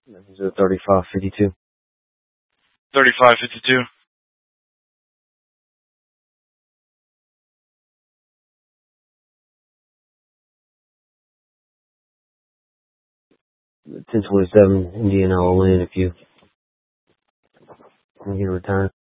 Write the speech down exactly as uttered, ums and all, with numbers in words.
This is a thirty-five fifty-two. thirty-five fifty-two. ten twenty-seven Indian Lane if you can get a return.